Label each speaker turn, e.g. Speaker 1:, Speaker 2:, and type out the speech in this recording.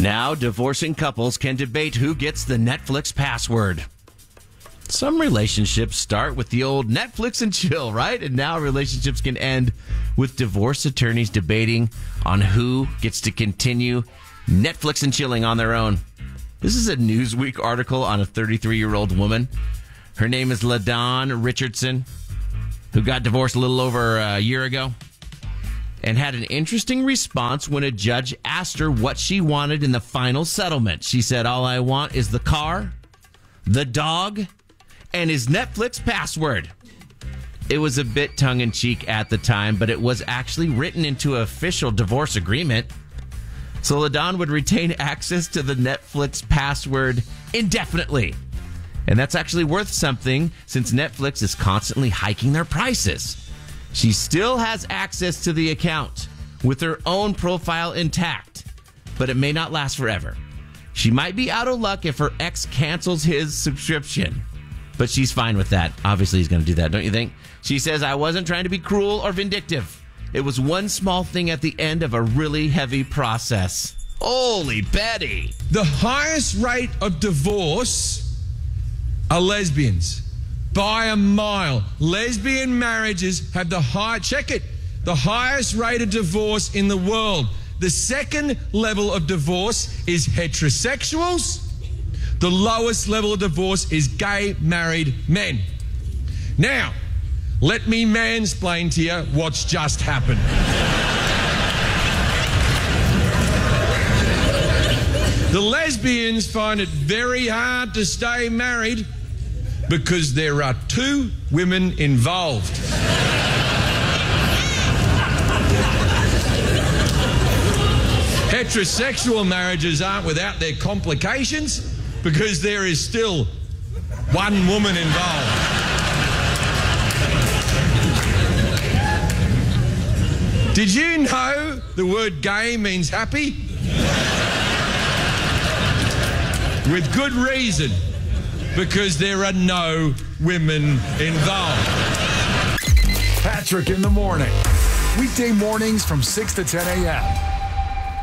Speaker 1: Now, divorcing couples can debate who gets the Netflix password. Some relationships start with the old Netflix and chill, right? And now relationships can end with divorce attorneys debating on who gets to continue Netflix and chilling on their own. This is a Newsweek article on a 33-year-old woman. Her name is LaDawn Richardson, who got divorced a little over a year ago and had an interesting response when a judge asked her what she wanted in the final settlement. She said, "All I want is the car, the dog, and his Netflix password." It was a bit tongue-in-cheek at the time, but it was actually written into an official divorce agreement. So LaDawn would retain access to the Netflix password indefinitely. And that's actually worth something since Netflix is constantly hiking their prices. She still has access to the account with her own profile intact, but it may not last forever. She might be out of luck if her ex cancels his subscription, but she's fine with that. Obviously, he's going to do that, don't you think? She says, "I wasn't trying to be cruel or vindictive. It was one small thing at the end of a really heavy process." Holy Betty.
Speaker 2: The highest rate of divorce are lesbians. By a mile. Lesbian marriages have the highest rate of divorce in the world. The second level of divorce is heterosexuals. The lowest level of divorce is gay married men. Now, let me mansplain to you what's just happened. The lesbians find it very hard to stay married because there are two women involved. Heterosexual marriages aren't without their complications because there is still one woman involved. Did you know the word gay means happy? With good reason, because there are no women involved.
Speaker 3: Patrick in the morning. Weekday mornings from 6 to 10 a.m.